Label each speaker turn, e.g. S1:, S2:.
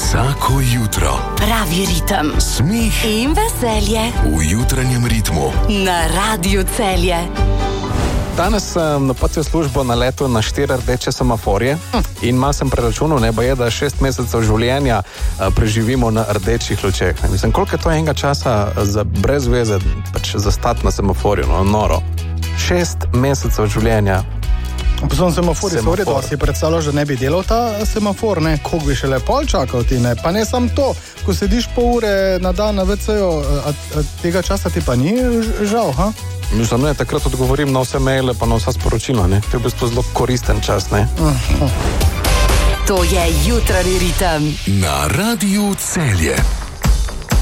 S1: Vsako jutro
S2: pravi ritem,
S1: smeh
S2: in veselje
S1: v jutranjem ritmu
S2: na Radiu Celje.
S3: Danes sem na poti v službo naletel na 4 rdeče semaforje in malo sem preračunal, da 6 mesecev življenja preživimo na rdečih lučeh. Mislim, koliko je to enega časa za brez veze, pač za stati na semaforju, noro. 6 mesecev življenja.
S4: Posebno semafor, da si predstavljaš, da ne bi delal ta semafor, ne, koliko bi šele pol čakal ti, ne, pa ne samo to, ko sediš pol ure na dan na WC-ju, tega časa ti pa ni žal, ha?
S3: Mislim, ne, takrat odgovorim na vse maile pa na vsa sporočila, ne, to je v bistvu zelo koristen čas, ne.
S2: To je jutranji ritem
S1: na Radiu Celje.